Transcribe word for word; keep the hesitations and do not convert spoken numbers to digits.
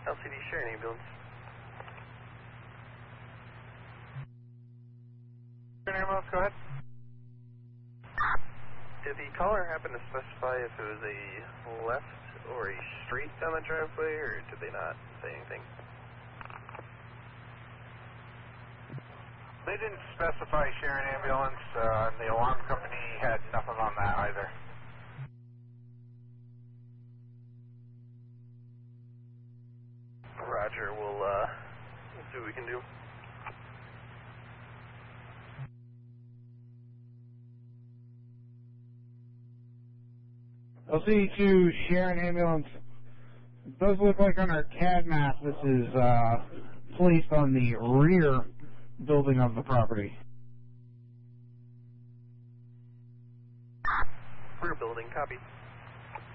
L C D sharing ambulance. Sharing ambulance, go ahead. Did the caller happen to specify if it was a left or a straight down the driveway, or did they not say anything? They didn't specify sharing ambulance, uh, and the alarm company had nothing on that either. Roger, we'll, uh, we'll see what we can do. L C D two, sharing ambulance. It does look like on our C A D map this is uh, placed on the rear building of the property. Rear building, copy.